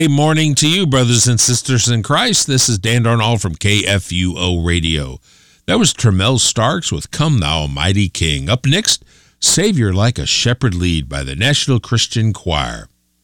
Good morning to you, brothers and sisters in Christ. This is Dan Darnall from KFUO Radio. That was Tremel Starks with Come Thou Mighty King. Up next, Savior Like a Shepherd Lead by the National Christian Choir.